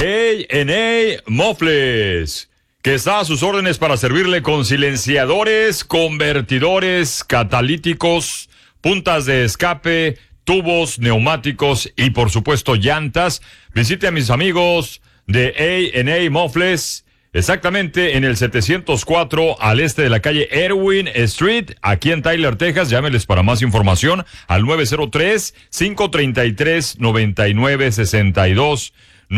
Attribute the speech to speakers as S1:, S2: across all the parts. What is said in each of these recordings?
S1: A&A Mofles, que está a sus órdenes para servirle con silenciadores, convertidores, catalíticos, puntas de escape, tubos, neumáticos y por supuesto llantas. Visite a mis amigos de A&A Mofles, exactamente en el 704 al este de la calle Erwin Street, aquí en Tyler, Texas. Llámeles para más información al 903-533-9962.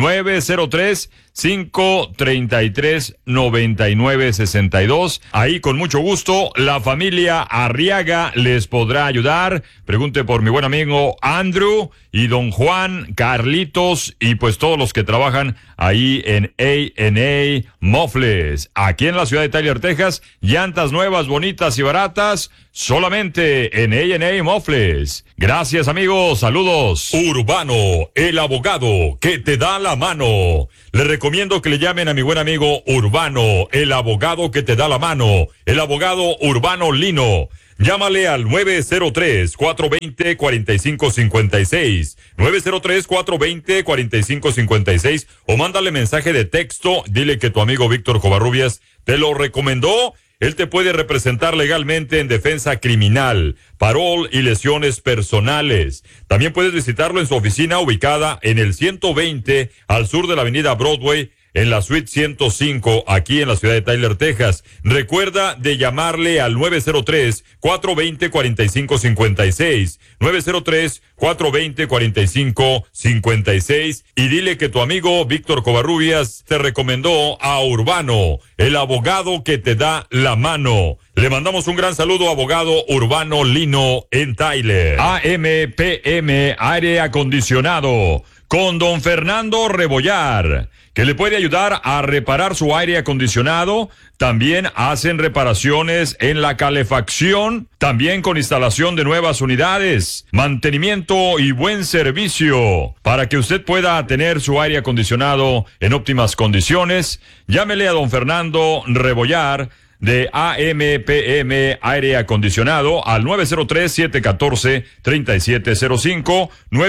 S1: 903-533-9962. Ahí con mucho gusto la familia Arriaga les podrá ayudar. Pregunte por mi buen amigo Andrew y don Juan, Carlitos y pues todos los que trabajan ahí en A&A Mofles. Aquí en la ciudad de Tyler, Texas, llantas nuevas, bonitas y baratas, solamente en A&A Mofles. Gracias amigos, saludos. Urbano, el abogado que te da la mano. Les recomiendo que le llamen a mi buen amigo Urbano, el abogado que te da la mano, el abogado Urbano Lino. Llámale al 903-420-4556, 903-420-4556 o mándale mensaje de texto, dile que tu amigo Víctor Covarrubias te lo recomendó. Él te puede representar legalmente en defensa criminal, parol y lesiones personales. También puedes visitarlo en su oficina ubicada en el 120 al sur de la avenida Broadway, en la suite 105, aquí en la ciudad de Tyler, Texas. Recuerda de llamarle al 903-420-4556, 903-420-4556 y dile que tu amigo Víctor Covarrubias te recomendó a Urbano, el abogado que te da la mano. Le mandamos un gran saludo, abogado Urbano Lino en Tyler. AMPM Aire Acondicionado con don Fernando Rebollar, que le puede ayudar a reparar su aire acondicionado. También hacen reparaciones en la calefacción, también con instalación de nuevas unidades, mantenimiento y buen servicio. Para que usted pueda tener su aire acondicionado en óptimas condiciones, llámele a don Fernando Rebollar de AMPM Aire Acondicionado al 903-714-3705,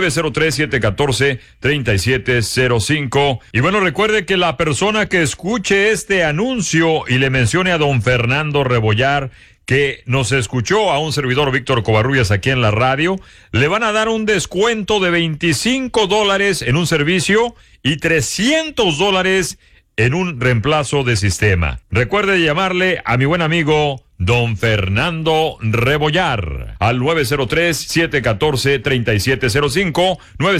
S1: 903-714-3705. Y bueno, recuerde que la persona que escuche este anuncio y le mencione a don Fernando Rebollar que nos escuchó a un servidor Víctor Covarrubias aquí en la radio, le van a dar un descuento de $25 en un servicio y $300 en un reemplazo de sistema. Recuerde llamarle a mi buen amigo don Fernando Rebollar al 903-714-3705,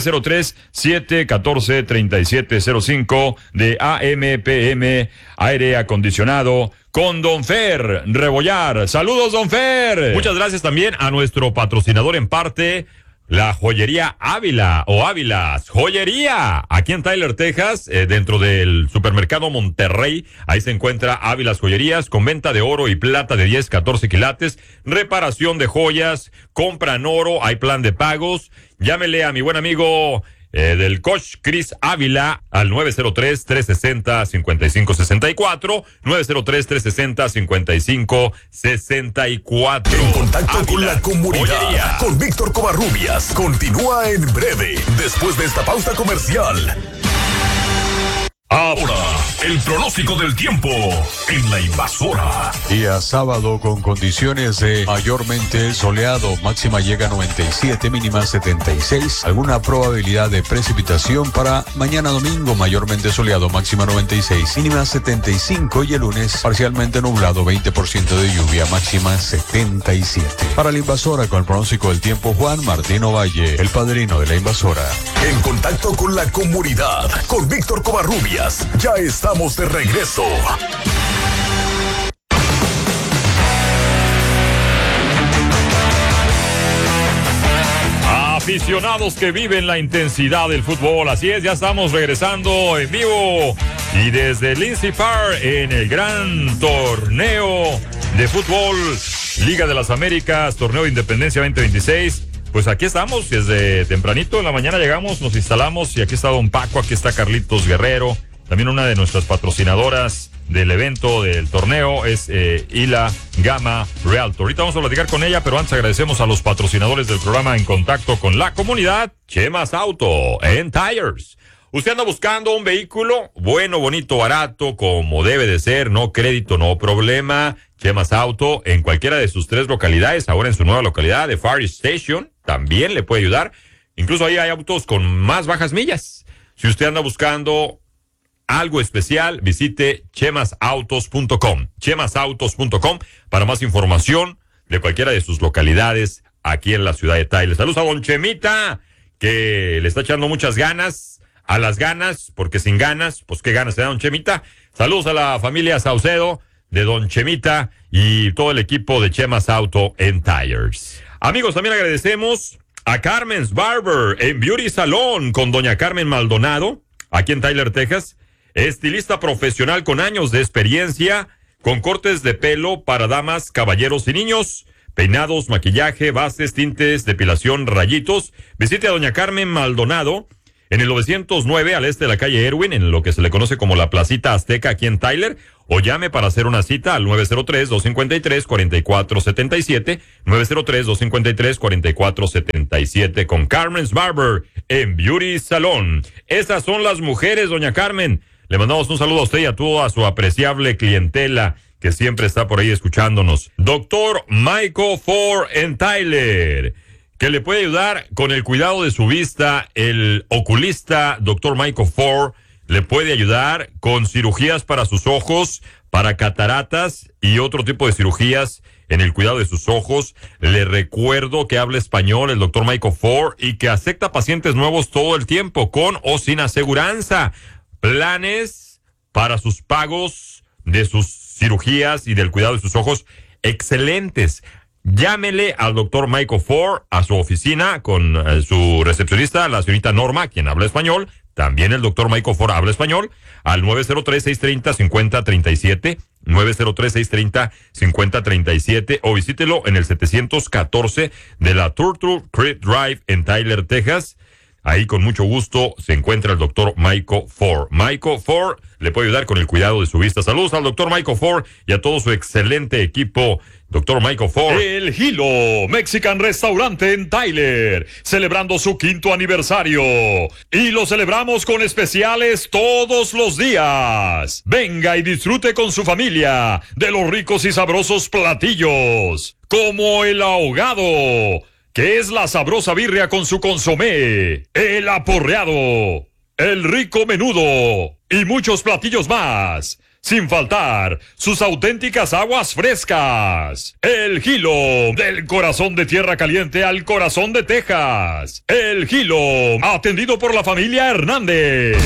S1: 903-714-3705 de AMPM Aire Acondicionado con don Fer Rebollar. Saludos, don Fer. Muchas gracias también a nuestro patrocinador en parte, la joyería Ávila o Ávilas Joyería, aquí en Tyler, Texas, dentro del supermercado Monterrey. Ahí se encuentra Ávilas Joyerías, con venta de oro y plata de 10, 14 quilates, reparación de joyas, compra en oro, hay plan de pagos. Llámele a mi buen amigo del coach Chris Ávila al 903-360-5564, 903-360-5564.
S2: En contacto
S1: Ávila,
S2: con la comunidad,
S1: joyería.
S2: con Víctor Covarrubias. Continúa en breve, después de esta pausa comercial. Ahora, el pronóstico del tiempo en La Invasora.
S3: Día sábado con condiciones de mayormente soleado, máxima llega a 97, mínima 76. Alguna probabilidad de precipitación para mañana domingo, mayormente soleado, máxima 96, mínima 75. Y el lunes parcialmente nublado, 20% de lluvia, máxima 77. Para La Invasora con el pronóstico del tiempo, Juan Martín Ovalle, el padrino de La Invasora.
S2: En contacto con la comunidad, con Víctor Covarrubias. Ya estamos de regreso.
S1: Aficionados que viven la intensidad del fútbol, así es, ya estamos regresando en vivo y desde Lindsay Park en el gran torneo de fútbol Liga de las Américas, torneo de Independencia 2026. Pues aquí estamos, desde tempranito en la mañana llegamos, nos instalamos y aquí está don Paco, aquí está Carlitos Guerrero, también una de nuestras patrocinadoras del evento del torneo es Hila Gama Realtor. Ahorita vamos a platicar con ella, pero antes agradecemos a los patrocinadores del programa en contacto con la comunidad. Chemas Auto and Tires, Usted anda buscando un vehículo bueno, bonito, barato, como debe de ser, no crédito, no problema. Chemas Auto en cualquiera de sus 3 localidades, ahora en su nueva localidad de Fire Station, también le puede ayudar. Incluso ahí hay autos con más bajas millas. Si usted anda buscando algo especial, visite chemasautos.com. Chemasautos.com para más información de cualquiera de sus localidades aquí en la ciudad de Tyler. Saludos a don Chemita, que le está echando muchas ganas a las ganas, porque sin ganas, pues qué ganas se da don Chemita. Saludos a la familia Saucedo de don Chemita y todo el equipo de Chemas Auto en Tires. Amigos, también agradecemos a Carmen's Barber en Beauty Salon con doña Carmen Maldonado, aquí en Tyler, Texas. Estilista profesional con años de experiencia, con cortes de pelo para damas, caballeros y niños, peinados, maquillaje, bases, tintes, depilación, rayitos. Visite a doña Carmen Maldonado en el 909 al este de la calle Erwin, en lo que se le conoce como la Placita Azteca aquí en Tyler, o llame para hacer una cita al 903-253-4477, 903-253-4477 con Carmen's Barber en Beauty Salon. Esas son las mujeres, doña Carmen. Le mandamos un saludo a usted y a toda su apreciable clientela que siempre está por ahí escuchándonos. Doctor Michael Ford en Tyler, que le puede ayudar con el cuidado de su vista. El oculista Dr. Michael Ford le puede ayudar con cirugías para sus ojos, para cataratas y otro tipo de cirugías en el cuidado de sus ojos. Le recuerdo que habla español el Dr. Michael Ford y que acepta pacientes nuevos todo el tiempo, con o sin aseguranza. Planes para sus pagos de sus cirugías y del cuidado de sus ojos excelentes. Llámele al doctor Michael Ford a su oficina con su recepcionista, la señorita Norma, quien habla español. También el doctor Michael Ford habla español, al 903-630-5037, 903-630-5037, o visítelo en el 714 de la Turtle Creek Drive en Tyler, Texas. Ahí con mucho gusto se encuentra el doctor Michael Ford. Michael Ford le puede ayudar con el cuidado de su vista. Saludos al doctor Michael Ford y a todo su excelente equipo. Doctor Michael Ford.
S4: El Hilo Mexican Restaurante en Tyler, celebrando su 5º aniversario. Y lo celebramos con especiales todos los días. Venga y disfrute con su familia de los ricos y sabrosos platillos, como el ahogado, que es la sabrosa birria con su consomé, el aporreado, el rico menudo y muchos platillos más. Sin faltar sus auténticas aguas frescas. El Hilo, del corazón de Tierra Caliente al corazón de Texas. El Hilo, atendido por la familia Hernández.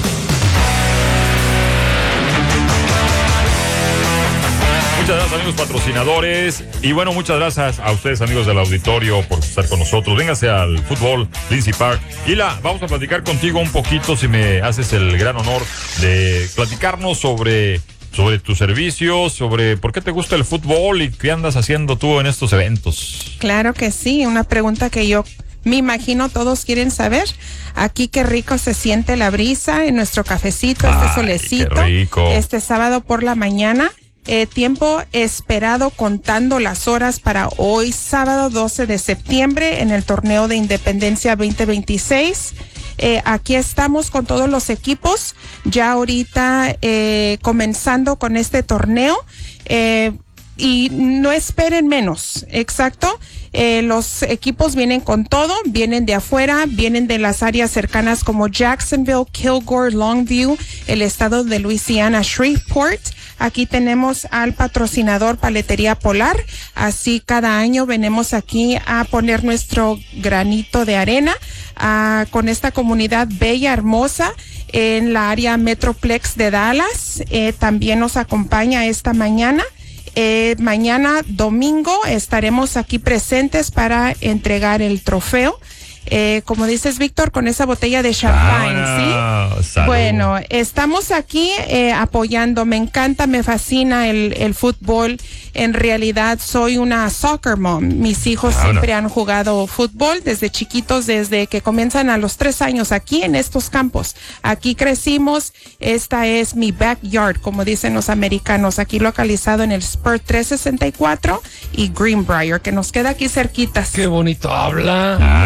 S1: Muchas gracias, amigos patrocinadores. Y bueno, muchas gracias a ustedes, amigos del auditorio, por estar con nosotros. Véngase al fútbol Lindsay Park. Hila, vamos a platicar contigo un poquito, si me haces el gran honor de platicarnos sobre tus servicios, sobre por qué te gusta el fútbol y qué andas haciendo tú en estos eventos.
S5: Claro que sí, una pregunta que yo me imagino todos quieren saber. Aquí qué rico se siente la brisa en nuestro cafecito, este solecito,
S1: qué rico.
S5: Este sábado por la mañana. Tiempo esperado, contando las horas para hoy, sábado 12 de septiembre, en el torneo de Independencia 2026. Aquí estamos con todos los equipos, ya ahorita comenzando con este torneo, y no esperen menos, exacto. Los equipos vienen con todo, vienen de afuera, vienen de las áreas cercanas como Jacksonville, Kilgore, Longview, el estado de Luisiana, Shreveport. Aquí tenemos al patrocinador Paletería Polar. Así cada año venimos aquí a poner nuestro granito de arena con esta comunidad bella, hermosa, en la área Metroplex de Dallas. También nos acompaña esta mañana. Mañana domingo estaremos aquí presentes para entregar el trofeo. Como dices, Víctor, con esa botella de champagne, ¿sí?
S1: Salud.
S5: Bueno, estamos aquí apoyando. Me encanta, me fascina el fútbol. En realidad soy una soccer mom. Mis hijos siempre han jugado fútbol desde chiquitos, desde que comienzan a los 3 años aquí en estos campos. Aquí crecimos. Esta es mi backyard, como dicen los americanos, aquí localizado en el Spur 364 y Greenbrier, que nos queda aquí cerquitas.
S6: Qué bonito habla.
S5: Gracias.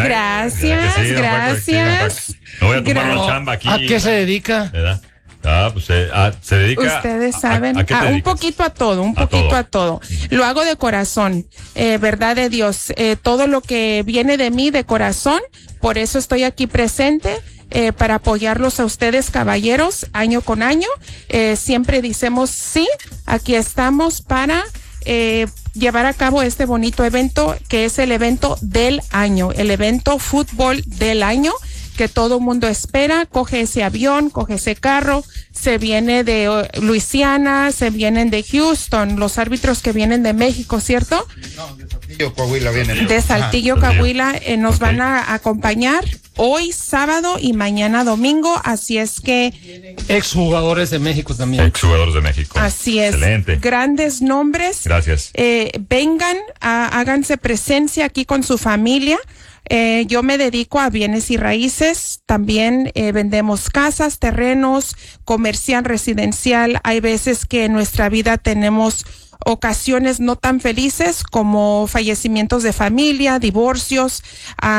S5: Gracias,
S1: Sí,
S5: gracias.
S1: No voy a tomar una chamba aquí.
S6: ¿A qué se dedica?
S1: ¿Verdad? Pues se dedica.
S5: Ustedes saben,
S1: ¿a qué te
S5: un
S1: dedicas?
S5: poquito a todo, un poquito a todo. Lo hago de corazón, verdad de Dios. Todo lo que viene de mí de corazón, por eso estoy aquí presente. Para apoyarlos a ustedes, caballeros, año con año. Siempre decimos sí, aquí estamos para llevar a cabo este bonito evento que es el evento del año, el evento fútbol del año que todo mundo espera. Coge ese avión, coge ese carro, se viene de Luisiana, se vienen de Houston, los árbitros que vienen de México, ¿cierto?
S7: No, de Saltillo, Coahuila vienen.
S5: De Saltillo, Coahuila, nos van a acompañar hoy sábado y mañana domingo, así es que
S6: Exjugadores de México también.
S1: Exjugadores de México.
S5: así es.
S1: Excelente.
S5: Grandes nombres.
S1: Gracias.
S5: Vengan, háganse presencia aquí con su familia. Yo me dedico a bienes y raíces, también vendemos casas, terrenos, comercial, residencial. Hay veces que en nuestra vida tenemos ocasiones no tan felices como fallecimientos de familia, divorcios,